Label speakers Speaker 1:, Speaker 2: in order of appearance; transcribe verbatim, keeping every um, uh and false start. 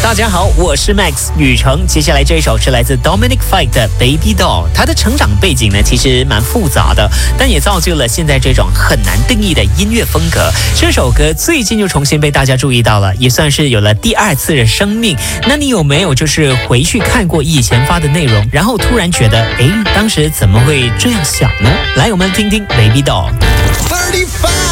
Speaker 1: 大家好，我是 Max 雨成。接下来这一首是来自 Dominic Fike 的 Baby Doll。他的成长背景呢，其实蛮复杂的，但也造就了现在这种很难定义的音乐风格。这首歌最近又重新被大家注意到了，也算是有了第二次的生命。那你有没有就是回去看过以前发的内容，然后突然觉得，诶，当时怎么会这样想呢？来，我们听听 Baby Doll。